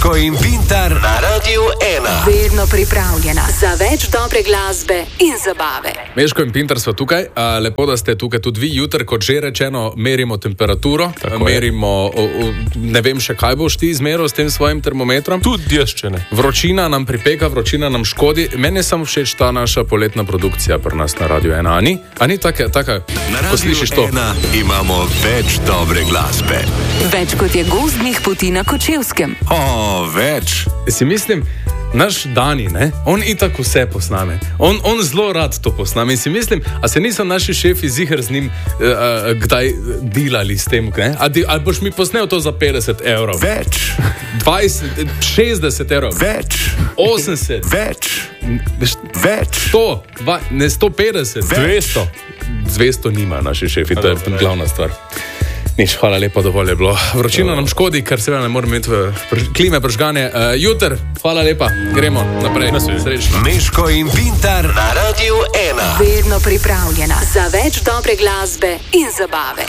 Meško in Pintar na Radiu 1. Vedno pripravljena za več dobre glasbe in zabave. Meško in Pintar so tukaj. Lepo, da ste tukaj tudi vi. Jutri, kot že rečeno, merimo temperaturo. Merimo, ne vem še kaj boš ti izmeril s tem svojim termometrom. Tudi jaz še ne. Vročina nam pripeka, vročina nam škodi. Meni je samo všeč ta naša poletna produkcija pri nas na Radiu 1. Ani taka, ko slišiš to? Na Radiu 1 imamo več dobre glasbe. Več kot je gozdnih poti na Kočevskem. Več. Si mislim, naš Dani, ne? On itak vse posname. On zelo rad to posname. In si mislim, a se niso naši šefi ziher z njim kdaj dilali s tem, ne? Ali boš mi posnel to za 50 evrov? Več. 20, 60 evrov. Več. 80. Več. Več. 100, ne 150. Več. 200 nima naši šefi, to je glavna stvar. Nič, hvala lepo, dovolj je bilo. Vročina nam škodi, ker seveda ne moramo imeti klime pržgane. Jutr, hvala lepa, gremo naprej. Srečno. Meško in Pintar na Radiu 1. Vedno pripravljena za več dobre glasbe in zabave.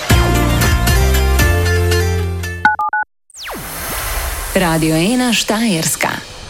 Radio 1 Štajerska.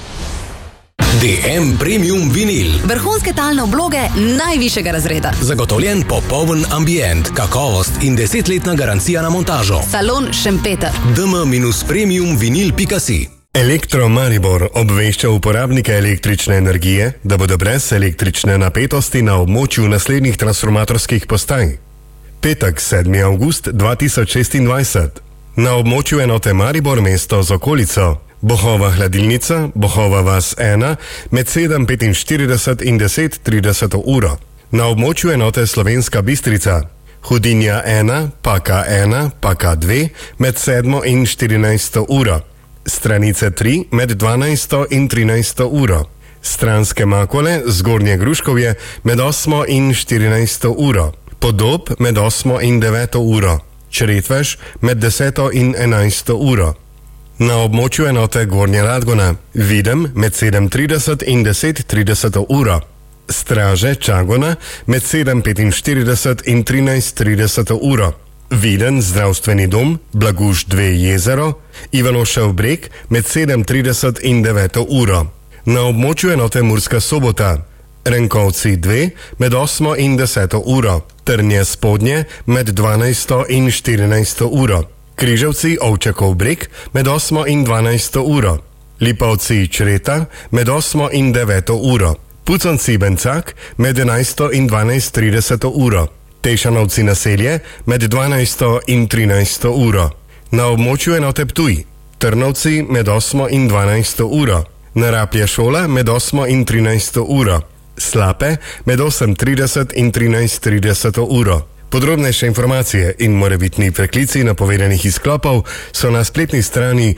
DM Premium Vinil. Vrhunske talne obloge najvišjega razreda. Zagotovljen popoln ambient, kakovost in 10-letna garancija na montažo. Salon Šempeter. dm-premiumvinil.si. Elektro Maribor obvešča uporabnike električne energije, da bodo brez električne napetosti na območju naslednjih transformatorskih postaj. Petek, 7. avgust 2026. Na območju enote Maribor mesto z okolico. Bohova hladilnica, Bohova vas 1, med 7:45 in 10:30 uro. Na območju enote Slovenska Bistrica. Hudinja 1, Paka 1, Paka 2, med 7 in 14 uro. Stranice 3, med 12 in 13 uro. Stranske Makole, Zgornje Gruškovje, med 8 in 14 uro. Podob, med 8 in 9 uro. Čretveš, med 10 in 11 uro. Na območju enote Gornja Radgona, Videm med 7:30 in 10:30 uro. Straže Čagona med 7:45 in 13:30 uro. Viden zdravstveni dom, Blaguš 2 Jezero, Ivanošev breg med 7:30 in 9 uro. Na območju enote Murska Sobota, Renkovci 2 med 8 in 10 uro. Trnje Spodnje med 12 in 14 uro. Križevci Ovčakov breg med 8 in 12 uro. Lipovci Čreta med 8 in 9 uro. Pucanci Bencak med 11 in 12:30 uro. Tešanovci Naselje med 12 in 13 uro. Na območju enote Ptuj, Trnovci med 8 in 12 uro. Naraplje šola med 8 in 13 uro. Slape med 8:30 in 13:30 uro. Podrobnejše informacije in morebitni preklici napovedanih izklopov so na spletni strani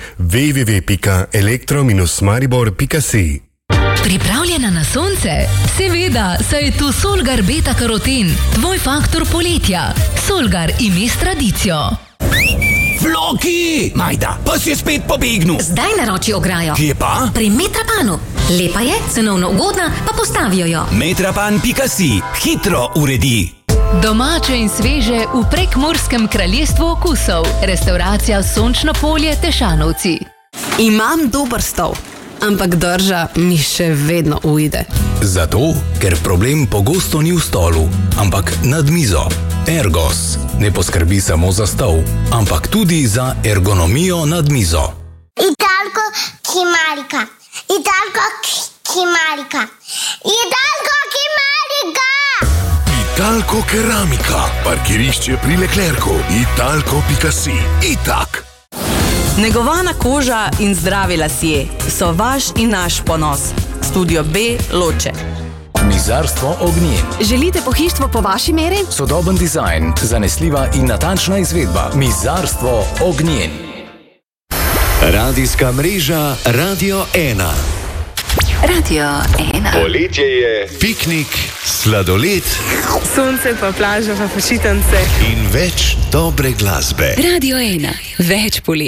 www.elektro-maribor.si. Pripravljena na sonce? Seveda, saj je tu Solgar Beta Karoten, tvoj faktor poletja. Solgar ime s tradicijo. Floki! Majda, pa si spet pobegnil. Zdaj naroči ograjo. Kje pa? Pri Metrapanu. Lepa je, cenovno ugodna, pa postavijo jo. Metrapan.si. Hitro uredi. Domače in sveže v Prekmurskem kraljestvu okusov. Restauracija Sončno polje Tešanovci. Imam dober stol, ampak drža mi še vedno ujde. Zato, ker problem pogosto ni v stolu, ampak nad mizo. Ergos ne poskrbi samo za stol, ampak tudi za ergonomijo nad mizo. Italko Kimarika. Italko Kimarika. Italko Kimarika. Italko Keramika, parkirišče pri Leclercu, italko.si. Itak. Negovana koža in zdravi lasje so vaš in naš ponos. Studio B Loče. Mizarstvo Ognjen. Želite pohištvo po vaši meri? Sodoben dizajn, zanesljiva in natančna izvedba. Mizarstvo Ognjen. Radijska mreža Radio 1. Radio 1. Poletje je piknik, sladoled Sonce pa plaža pa počitnice. in več dobre glasbe. Radio 1. Več poleti.